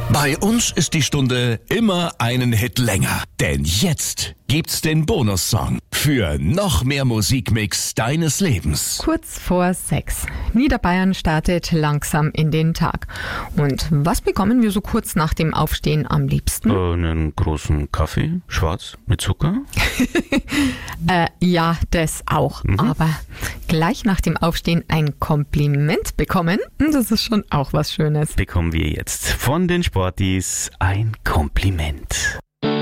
Bei uns ist die Stunde immer einen Hit länger. Denn jetzt gibt's den Bonussong für noch mehr Musikmix deines Lebens. Kurz vor 6. Niederbayern startet langsam in den Tag. Und was bekommen wir so kurz nach dem Aufstehen am liebsten? Einen großen Kaffee, schwarz, mit Zucker. Ja, das auch. Aber gleich nach dem Aufstehen ein Kompliment bekommen, das ist schon auch was Schönes. Bekommen wir jetzt von den Sportis ein Kompliment.